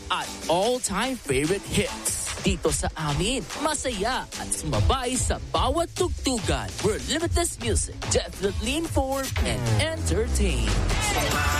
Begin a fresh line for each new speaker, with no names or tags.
at all-time favorite hits. Dito sa amin, masaya at sumabay sa bawat tugtugan. We're limitless music, definitely informed and entertained.